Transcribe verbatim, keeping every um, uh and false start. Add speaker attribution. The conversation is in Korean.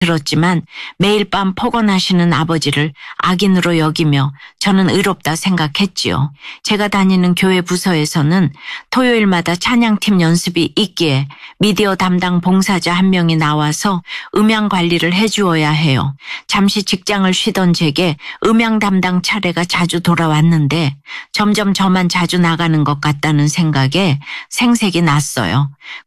Speaker 1: 들었지만 매일 밤 폭언하시는 아버지를 악인으로 여기며 저는 의롭다 생각했지요. 제가 다니는 교회 부서에서는 토요일마다 찬양팀 연습이 있기에 미디어 담당 봉사자 한 명이 나와서 음향 관리를 해주어야 해요. 잠시 직장을 쉬던 제게 음향 담당 차례가 자주 돌아왔는데 점점 저만 자주 나가는 것 같다는 생각에 생색이 났어요.